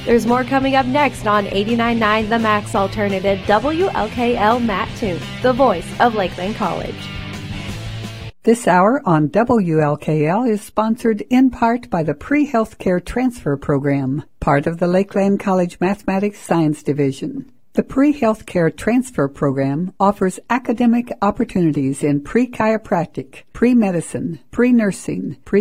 There's more coming up next on 89.9 The Max Alternative, WLKL Mattoon, the voice of Lakeland College. This hour on WLKL is sponsored in part by the Pre-Healthcare Transfer Program, part of the Lakeland College Mathematics Science Division. The Pre-Healthcare Transfer Program offers academic opportunities in pre-chiropractic, pre-medicine, pre-nursing,